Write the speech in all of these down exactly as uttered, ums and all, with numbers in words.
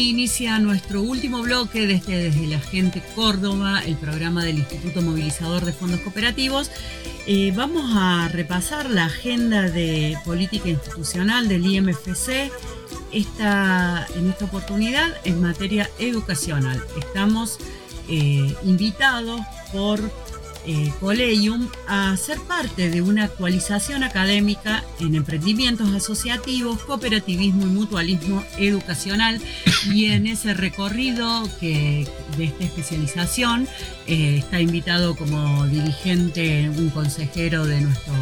Inicia nuestro último bloque desde, desde la Gente Córdoba, el programa del Instituto Movilizador de Fondos Cooperativos. Eh, vamos a repasar la agenda de política institucional del I M F C. Esta, en esta oportunidad en materia educacional. Estamos eh, invitados por eh, Collegium a ser parte de una actualización académica en emprendimientos asociativos, cooperativismo y mutualismo educacional, y en ese recorrido que, de esta especialización eh, está invitado como dirigente un consejero de nuestro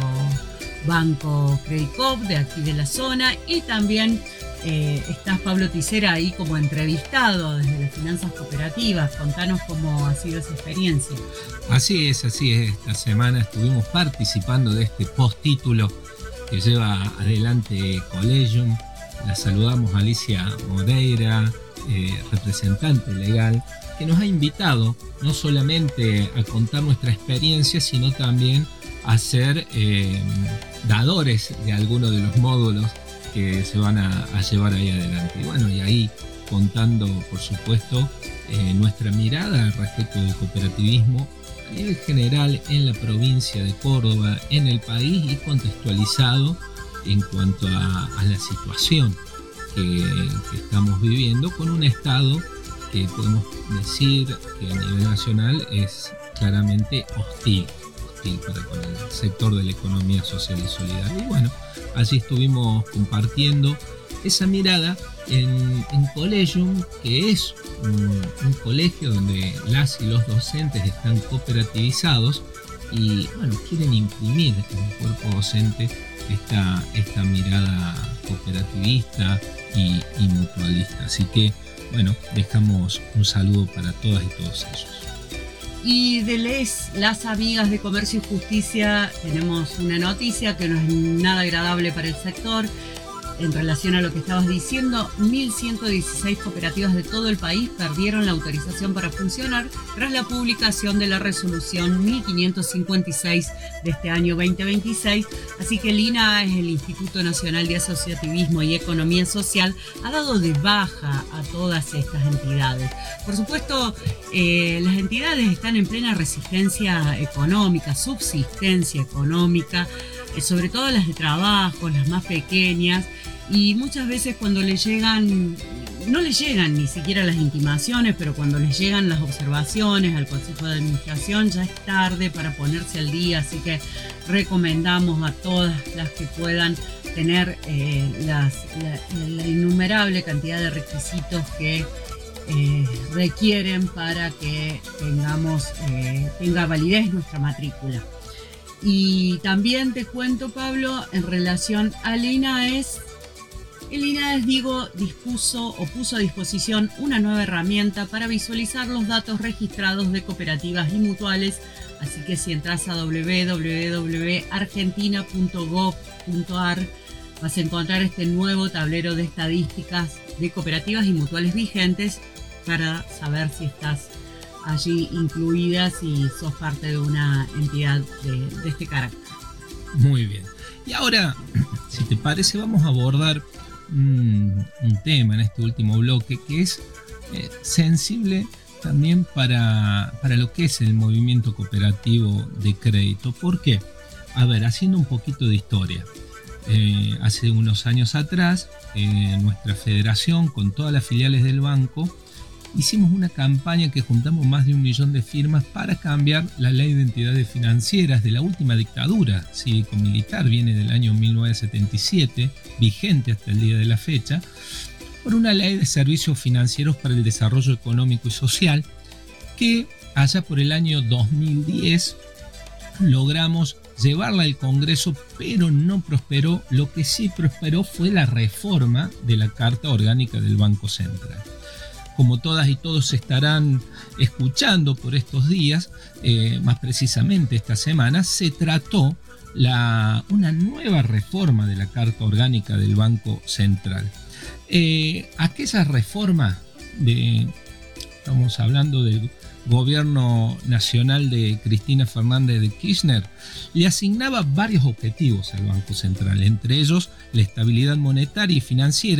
banco Credit Coop de aquí de la zona, y también Eh, estás, Pablo Ticera, ahí como entrevistado desde las finanzas cooperativas. Contanos cómo ha sido esa experiencia. Así es, así es. Esta semana estuvimos participando de este postítulo que lleva adelante Collegium. La saludamos a Alicia Moreira, eh, representante legal, que nos ha invitado no solamente a contar nuestra experiencia, sino también a ser eh, dadores de algunos de los módulos que se van a, a llevar ahí adelante. Y bueno, y ahí contando, por supuesto, eh, nuestra mirada respecto del cooperativismo a nivel general en la provincia de Córdoba, en el país, y contextualizado en cuanto a, a la situación que, que estamos viviendo, con un Estado que podemos decir que a nivel nacional es claramente hostil, hostil para con el sector de la economía social y solidaria. Y bueno, allí estuvimos compartiendo esa mirada en, en Collegium, que es un, un colegio donde las y los docentes están cooperativizados y bueno, quieren imprimir en el cuerpo docente esta, esta mirada cooperativista y, y mutualista. Así que bueno, dejamos un saludo para todas y todos ellos. Y de les, las amigas de Comercio y Justicia tenemos una noticia que no es nada agradable para el sector. En relación a lo que estabas diciendo, mil ciento dieciséis cooperativas de todo el país perdieron la autorización para funcionar tras la publicación de la resolución mil quinientos cincuenta y seis de este año veinte veintiséis. Así que el I N A S, el Instituto Nacional de Asociativismo y Economía Social, ha dado de baja a todas estas entidades. Por supuesto, eh, las entidades están en plena resistencia económica, subsistencia económica, eh, sobre todo las de trabajo, las más pequeñas. Y muchas veces cuando les llegan, no les llegan ni siquiera las intimaciones, pero cuando les llegan las observaciones al Consejo de Administración ya es tarde para ponerse al día. Así que recomendamos a todas las que puedan tener eh, las, la, la innumerable cantidad de requisitos que eh, requieren para que tengamos, eh, tenga validez nuestra matrícula. Y también te cuento, Pablo, en relación al I N A S, el I N A S, digo, dispuso o puso a disposición una nueva herramienta para visualizar los datos registrados de cooperativas y mutuales. Así que si entras a doble u doble u doble u punto argentina punto gov punto ar vas a encontrar este nuevo tablero de estadísticas de cooperativas y mutuales vigentes para saber si estás allí incluida, si sos parte de una entidad de, de este carácter. Muy bien. Y ahora, si te parece, vamos a abordar un, un tema en este último bloque que es eh, sensible también para, para lo que es el movimiento cooperativo de crédito. ¿Por qué? A ver, haciendo un poquito de historia. Eh, hace unos años atrás, eh, nuestra federación, con todas las filiales del banco, hicimos una campaña que juntamos más de un millón de firmas para cambiar la ley de entidades financieras de la última dictadura cívico-militar, viene del año mil novecientos setenta y siete, vigente hasta el día de la fecha, por una ley de servicios financieros para el desarrollo económico y social que allá por el año dos mil diez logramos llevarla al Congreso, pero no prosperó. Lo que sí prosperó fue la reforma de la Carta Orgánica del Banco Central. Como todas y todos estarán escuchando por estos días, eh, más precisamente esta semana, se trató la, una nueva reforma de la Carta Orgánica del Banco Central. Eh, aquella reforma, de, estamos hablando del gobierno nacional de Cristina Fernández de Kirchner, le asignaba varios objetivos al Banco Central, entre ellos la estabilidad monetaria y financiera,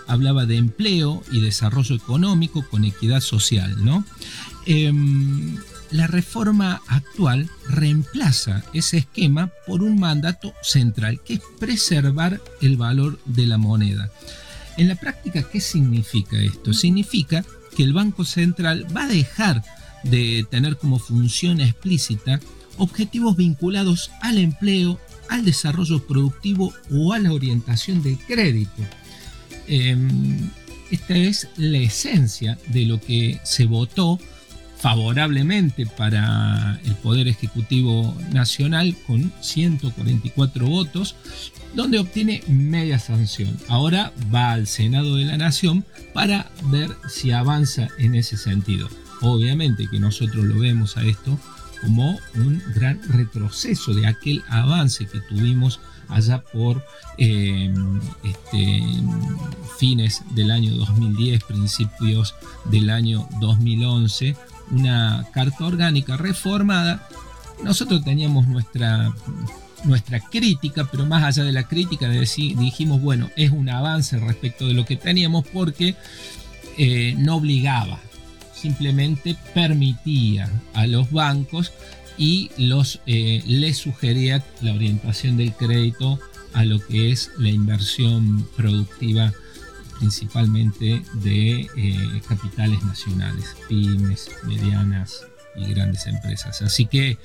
hablaba de empleo y desarrollo económico con equidad social, ¿no? Eh, la reforma actual reemplaza ese esquema por un mandato central, que es preservar el valor de la moneda. En la práctica, ¿qué significa esto? Significa que el Banco Central va a dejar de tener como función explícita objetivos vinculados al empleo, al desarrollo productivo o a la orientación del crédito. Eh, esta es la esencia de lo que se votó favorablemente para el Poder Ejecutivo Nacional con ciento cuarenta y cuatro votos, donde obtiene media sanción. Ahora va al Senado de la Nación para ver si avanza en ese sentido. Obviamente que nosotros lo vemos a esto como un gran retroceso de aquel avance que tuvimos allá por eh, este, fines del año dos mil diez, principios del año dos mil once, una carta orgánica reformada. Nosotros teníamos nuestra, nuestra crítica, pero más allá de la crítica dijimos, bueno, es un avance respecto de lo que teníamos porque eh, no obligaba, simplemente permitía a los bancos y los, eh, les sugería la orientación del crédito a lo que es la inversión productiva, principalmente de eh, capitales nacionales, pymes, medianas y grandes empresas. Así que,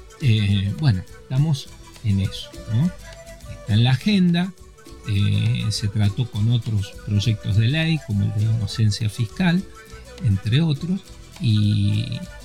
eh, bueno, estamos en eso, ¿no? Está en la agenda, eh, se trató con otros proyectos de ley, como el de inocencia fiscal, entre otros, y,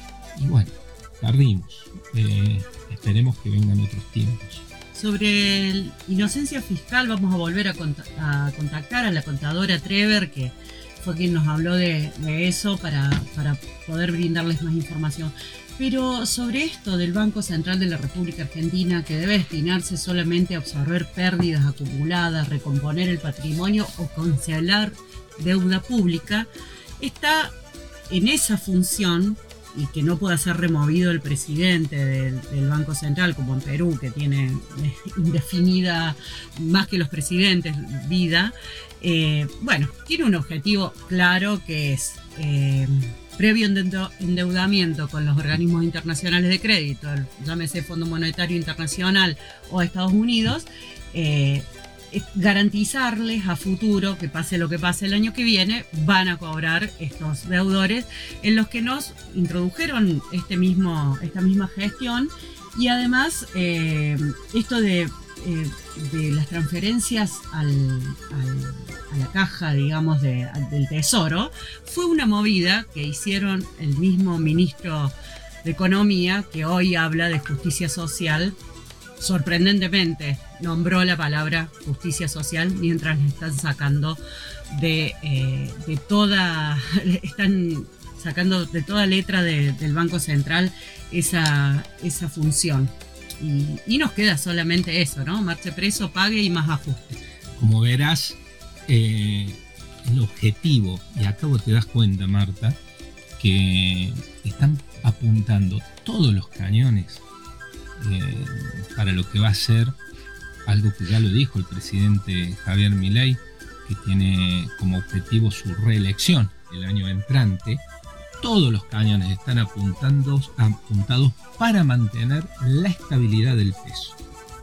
y bueno, tardimos. Eh, esperemos que vengan otros tiempos. Sobre el inocencia fiscal vamos a volver a, cont- a contactar a la contadora Trever, que fue quien nos habló de, de eso para, para poder brindarles más información. Pero sobre esto del Banco Central de la República Argentina, que debe destinarse solamente a absorber pérdidas acumuladas, recomponer el patrimonio o cancelar deuda pública, está en esa función, y que no pueda ser removido el presidente del, del Banco Central, como en Perú, que tiene indefinida, más que los presidentes, vida. Eh, bueno, tiene un objetivo claro, que es eh, previo endeudamiento con los organismos internacionales de crédito, llámese Fondo Monetario Internacional o Estados Unidos, eh, garantizarles a futuro, que pase lo que pase el año que viene, van a cobrar estos deudores en los que nos introdujeron este mismo, esta misma gestión. Y además eh, esto de, eh, de las transferencias al, al, a la caja, digamos, de, del Tesoro, fue una movida que hicieron el mismo ministro de Economía, que hoy habla de justicia social. Sorprendentemente nombró la palabra justicia social mientras le están sacando de, eh, de toda, están sacando de toda letra de, del Banco Central esa, esa función. Y, y nos queda solamente eso, ¿no? Marche preso, pague y más ajuste. Como verás, eh, el objetivo, y acá vos te das cuenta, Marta, que están apuntando todos los cañones Eh, para lo que va a ser algo que ya lo dijo el presidente Javier Milei, que tiene como objetivo su reelección el año entrante. Todos los cañones están apuntando, apuntados para mantener la estabilidad del peso.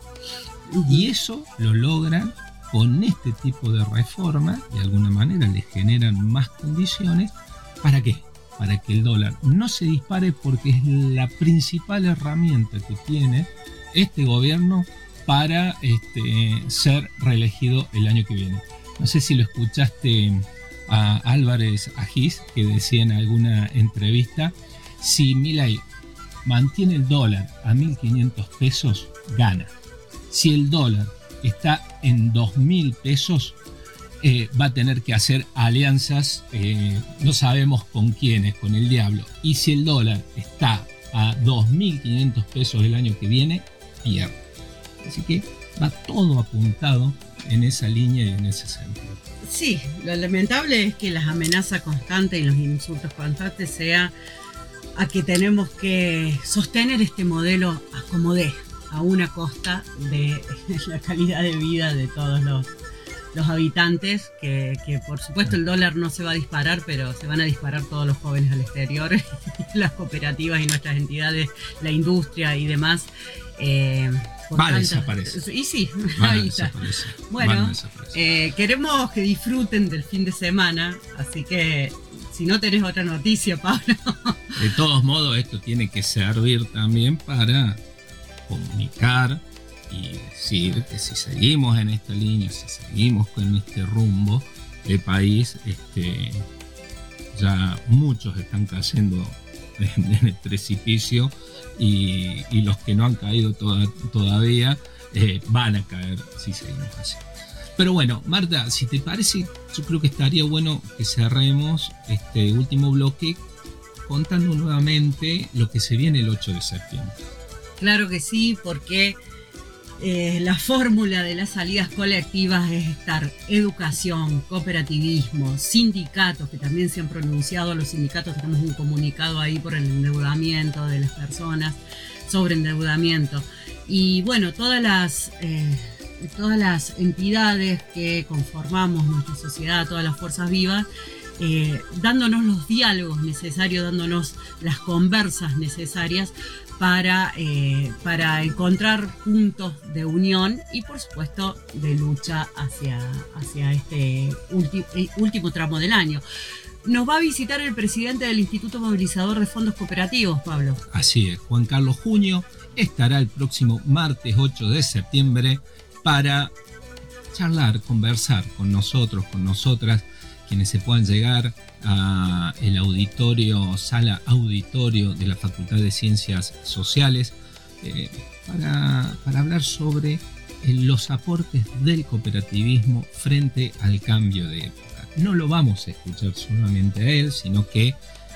Y eso lo logran con este tipo de reforma. De alguna manera le generan más condiciones. ¿Para qué? Para que el dólar no se dispare, porque es la principal herramienta que tiene este gobierno para este, ser reelegido el año que viene. No sé si lo escuchaste a Álvarez Agis, que decía en alguna entrevista, si Milei mantiene el dólar a mil quinientos pesos, gana. Si el dólar está en dos mil pesos, Eh, va a tener que hacer alianzas, eh, no sabemos con quiénes, con el diablo. Y si el dólar está a dos mil quinientos pesos el año que viene, pierde. Así que va todo apuntado en esa línea y en ese sentido. Sí, lo lamentable es que las amenazas constantes y los insultos constantes sea a que tenemos que sostener este modelo a como dé, a una costa de la calidad de vida de todos los los habitantes, que, que por supuesto el dólar no se va a disparar, pero se van a disparar todos los jóvenes al exterior, las cooperativas y nuestras entidades, la industria y demás. Eh, Va a desaparecer. Y sí, Van ahí a está. desaparecer. Bueno, Van a desaparecer. Eh, queremos que disfruten del fin de semana, así que si no tenés otra noticia, Pablo. De todos modos, esto tiene que servir también para comunicar y decir que si seguimos en esta línea, si seguimos con este rumbo de país, este, ya muchos están cayendo en, en el precipicio y, y los que no han caído toda, todavía eh, van a caer si seguimos así. Pero bueno, Marta, si te parece, yo creo que estaría bueno que cerremos este último bloque contando nuevamente lo que se viene el ocho de septiembre. Claro que sí, porque eh, la fórmula de las salidas colectivas es estar educación, cooperativismo, sindicatos, que también se han pronunciado, los sindicatos tenemos un comunicado ahí por el endeudamiento de las personas, sobre endeudamiento. Y bueno, todas las... Eh, todas las entidades que conformamos nuestra sociedad, todas las fuerzas vivas, eh, dándonos los diálogos necesarios, dándonos las conversas necesarias para, eh, para encontrar puntos de unión y por supuesto de lucha hacia, hacia este ulti, último tramo del año. Nos va a visitar el presidente del Instituto Movilizador de Fondos Cooperativos, Pablo. Así es, Juan Carlos Junio estará el próximo martes ocho de septiembre para charlar, conversar con nosotros, con nosotras, quienes se puedan llegar a el auditorio, sala auditorio de la Facultad de Ciencias Sociales, eh, para, para hablar sobre eh, los aportes del cooperativismo frente al cambio de época. No lo vamos a escuchar solamente a él, sino que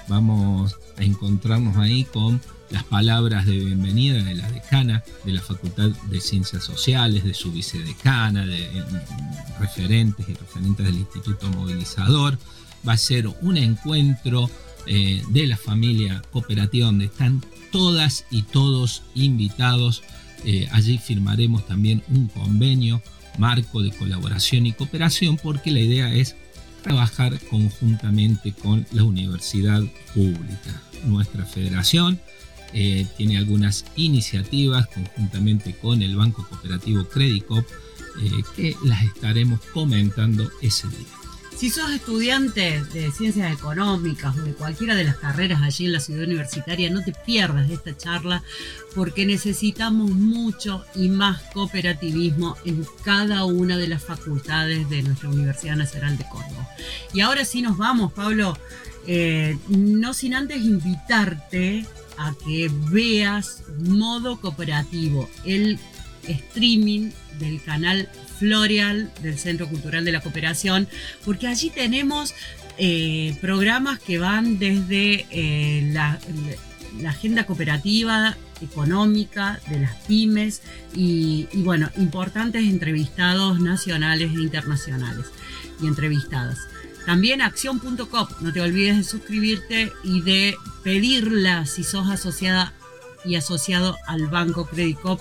vamos a encontrarnos ahí con las palabras de bienvenida de la decana de la Facultad de Ciencias Sociales, de su vicedecana, de eh, referentes y referentes del Instituto Movilizador. Va a ser un encuentro eh, de la familia cooperativa donde están todas y todos invitados. Eh, allí firmaremos también un convenio marco de colaboración y cooperación, porque la idea es trabajar conjuntamente con la universidad pública. Nuestra federación Eh, tiene algunas iniciativas conjuntamente con el Banco Cooperativo Credicop eh, que las estaremos comentando ese día. Si sos estudiante de ciencias económicas o de cualquiera de las carreras allí en la ciudad universitaria, no te pierdas esta charla, porque necesitamos mucho y más cooperativismo en cada una de las facultades de nuestra Universidad Nacional de Córdoba. Y ahora sí nos vamos, Pablo, eh, no sin antes invitarte a que veas Modo Cooperativo, el streaming del canal Floreal del Centro Cultural de la Cooperación, porque allí tenemos eh, programas que van desde eh, la, la agenda cooperativa, económica, de las pymes y, y bueno, importantes entrevistados nacionales e internacionales y entrevistadas. También acción punto com, no te olvides de suscribirte y de pedirla si sos asociada y asociado al Banco Credicop.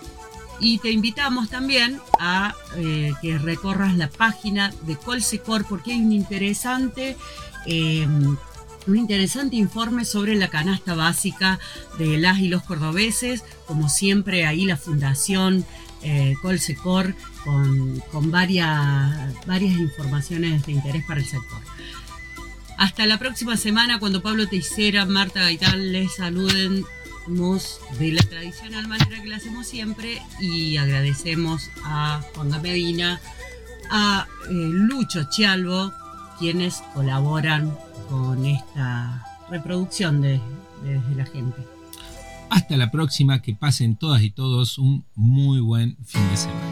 Y te invitamos también a eh, que recorras la página de Colsecor, porque hay un interesante, eh, un interesante informe sobre la canasta básica de las y los cordobeses. Como siempre, ahí la Fundación eh, Colsecor con, con varias, varias informaciones de interés para el sector. Hasta la próxima semana, cuando Pablo Teixeira, Marta Gaitán les saluden de la tradicional manera que la hacemos siempre, y agradecemos a Juan Medina, a eh, Lucho Chialvo, quienes colaboran con esta reproducción de, de, de la gente. Hasta la próxima, que pasen todas y todos un muy buen fin de semana.